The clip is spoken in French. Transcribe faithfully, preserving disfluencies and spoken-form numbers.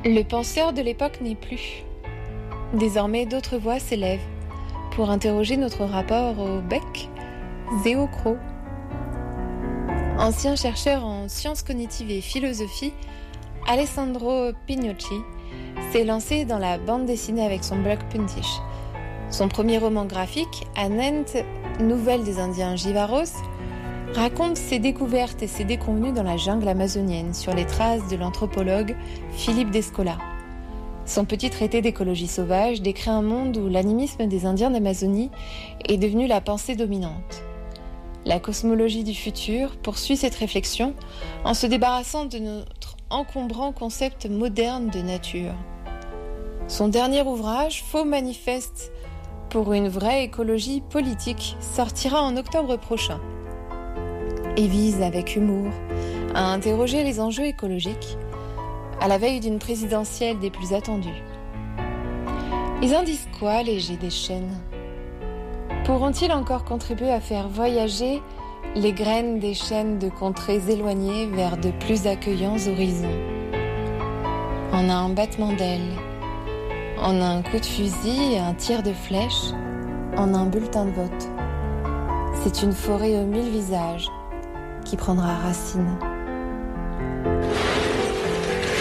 Le penseur de l'époque n'est plus. Désormais, d'autres voix s'élèvent pour interroger notre rapport au bec et au croc. Ancien chercheur en sciences cognitives et philosophie, Alessandro Pignocchi s'est lancé dans la bande dessinée avec son blog Puntiche. Son premier roman graphique, Anent, Nouvelles des Indiens Jivaros, raconte ses découvertes et ses déconvenues dans la jungle amazonienne sur les traces de l'anthropologue Philippe Descola. Son petit traité d'écologie sauvage décrit un monde où l'animisme des Indiens d'Amazonie est devenu la pensée dominante. La cosmologie du futur poursuit cette réflexion en se débarrassant de notre encombrant concept moderne de nature. Son dernier ouvrage, Faux manifeste pour une vraie écologie politique, sortira en octobre prochain et vise avec humour à interroger les enjeux écologiques à la veille d'une présidentielle des plus attendues. Ils en disent quoi, les G des chênes ? Pourront-ils encore contribuer à faire voyager les graines des chênes de contrées éloignées vers de plus accueillants horizons ? En un battement d'ailes, en un coup de fusil, un tir de flèche, en un bulletin de vote. C'est une forêt aux mille visages qui prendra racine.